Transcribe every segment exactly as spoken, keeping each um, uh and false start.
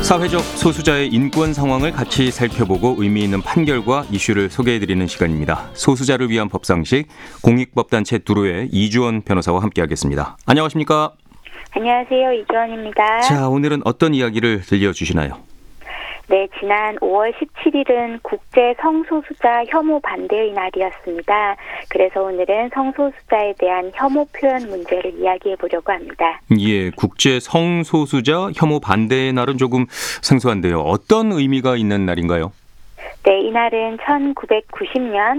사회적 소수자의 인권 상황을 같이 살펴보고 의미 있는 판결과 이슈를 소개해드리는 시간입니다. 소수자를 위한 법상식 공익법단체 두루의 이주원 변호사와 함께하겠습니다. 안녕하십니까? 안녕하세요. 이주원입니다. 자, 오늘은 어떤 이야기를 들려주시나요? 네, 지난 오월 십칠일은 국제 성소수자 혐오 반대의 날이었습니다. 그래서 오늘은 성소수자에 대한 혐오 표현 문제를 이야기해 보려고 합니다. 예, 국제 성소수자 혐오 반대의 날은 조금 생소한데요. 어떤 의미가 있는 날인가요? 네, 이날은 천구백구십년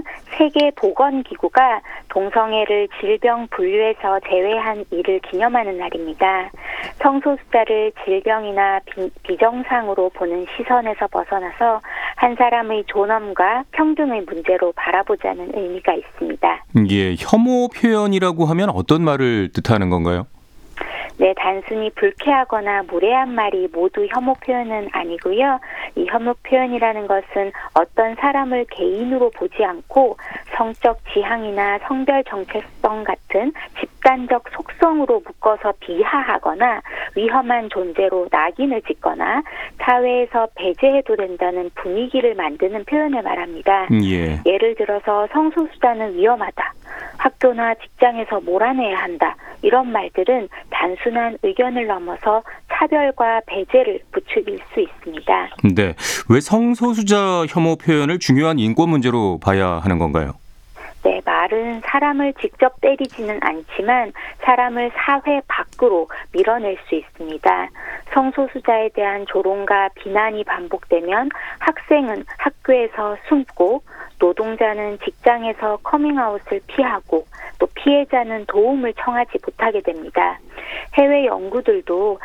세계보건기구가 동성애를 질병 분류에서 제외한 이를 기념하는 날입니다. 성소수자를 질병이나 비, 비정상으로 보는 시선에서 벗어나서 한 사람의 존엄과 평등의 문제로 바라보자는 의미가 있습니다. 예, 혐오 표현이라고 하면 어떤 말을 뜻하는 건가요? 네, 단순히 불쾌하거나 무례한 말이 모두 혐오 표현은 아니고요. 이 혐오 표현이라는 것은 어떤 사람을 개인으로 보지 않고 성적 지향이나 성별 정체성 같은 집단적 속성으로 묶어서 비하하거나 위험한 존재로 낙인을 찍거나 사회에서 배제해도 된다는 분위기를 만드는 표현을 말합니다. 예. 예를 들어서 성소수자는 위험하다. 학교나 직장에서 몰아내야 한다. 이런 말들은 단순한 의견을 넘어서 차별과 배제를 부추길 수 있습니다. 네, 왜 성소수자 혐오 표현을 중요한 인권 문제로 봐야 하는 건가요? 네, 말은 사람을 직접 때리지는 않지만 사람을 사회 밖으로 밀어낼 수 있습니다. 성소수자에 대한 조롱과 비난이 반복되면 학생은 학교에서 숨고 노동자는 직장에서 커밍아웃을 피하고 또 피해자는 도움을 청하지 못하게 됩니다. 해외 연구들도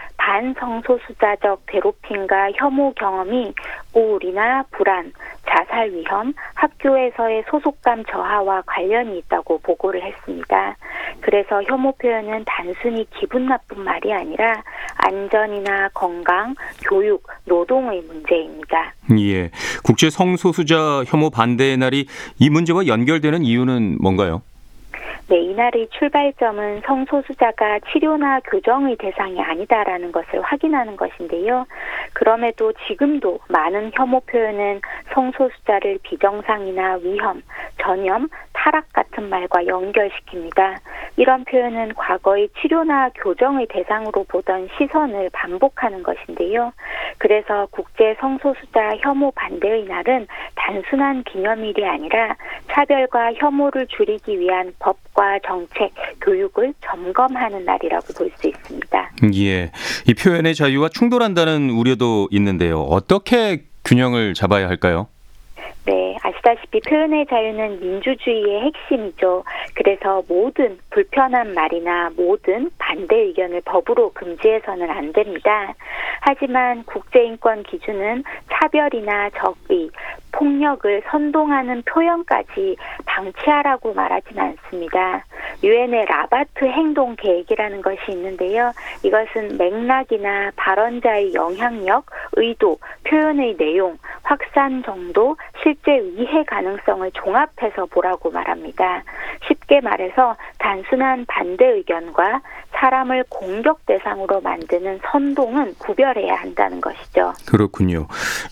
반성소수자적 괴롭힘과 혐오 경험이 우울이나 불안, 자살 위험, 학교에서의 소속감 저하와 관련이 있다고 보고를 했습니다. 그래서 혐오 표현은 단순히 기분 나쁜 말이 아니라 안전이나 건강, 교육, 노동의 문제입니다. 예, 국제 성소수자 혐오 반대의 날이 이 문제와 연결되는 이유는 뭔가요? 네, 이날의 출발점은 성소수자가 치료나 교정의 대상이 아니다라는 것을 확인하는 것인데요. 그럼에도 지금도 많은 혐오 표현은 성소수자를 비정상이나 위험, 전염, 타락 같은 말과 연결시킵니다. 이런 표현은 과거의 치료나 교정의 대상으로 보던 시선을 반복하는 것인데요. 그래서 국제 성소수자 혐오 반대의 날은 단순한 기념일이 아니라 차별과 혐오를 줄이기 위한 법과 정책, 교육을 점검하는 날이라고 볼 수 있습니다. 예, 이 표현의 자유와 충돌한다는 우려도 있는데요. 어떻게 균형을 잡아야 할까요? 네, 아시다시피 표현의 자유는 민주주의의 핵심이죠. 그래서 모든 불편한 말이나 모든 반대 의견을 법으로 금지해서는 안 됩니다. 하지만 국제인권 기준은 차별이나 적의, 폭력을 선동하는 표현까지 방치하라고 말하진 않습니다. 유엔의 라바트 행동 계획이라는 것이 있는데요. 이것은 맥락이나 발언자의 영향력, 의도, 표현의 내용, 확산 정도, 실제 위해 가능성을 종합해서 보라고 말합니다. 쉽게 말해서 단순한 반대 의견과 사람을 공격 대상으로 만드는 선동은 구별해야 한다는 것이죠. 그렇군요.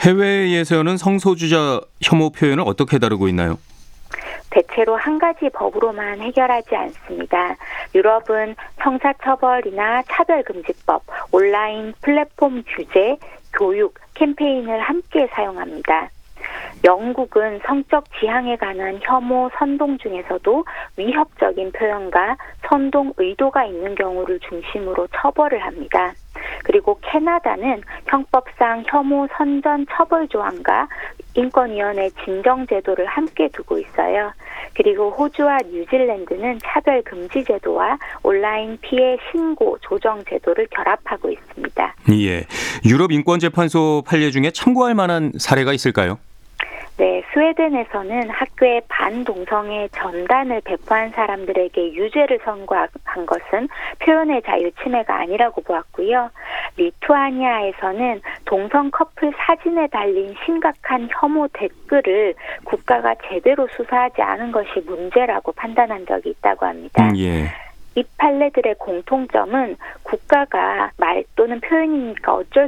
해외에서는 성소수자 혐오 표현을 어떻게 다루고 있나요? 대체로 한 가지 법으로만 해결하지 않습니다. 유럽은 형사처벌이나 차별금지법, 온라인 플랫폼 규제, 교육, 캠페인을 함께 사용합니다. 영국은 성적 지향에 관한 혐오 선동 중에서도 위협적인 표현과 선동 의도가 있는 경우를 중심으로 처벌을 합니다. 그리고 캐나다는 형법상 혐오 선전 처벌 조항과 인권위원회 진정 제도를 함께 두고 있어요. 그리고 호주와 뉴질랜드는 차별 금지 제도와 온라인 피해 신고 조정 제도를 결합하고 있습니다. 예, 유럽 인권재판소 판례 중에 참고할 만한 사례가 있을까요? 네, 스웨덴에서는 학교에 반동성애 전단을 배포한 사람들에게 유죄를 선고한 것은 표현의 자유 침해가 아니라고 보았고요. 리투아니아에서는 동성 커플 사진에 달린 심각한 혐오 댓글을 국가가 제대로 수사하지 않은 것이 문제라고 판단한 적이 있다고 합니다. 음, 예. 이 판례들의 공통점은 국가가 말 또는 표현이니까 어쩔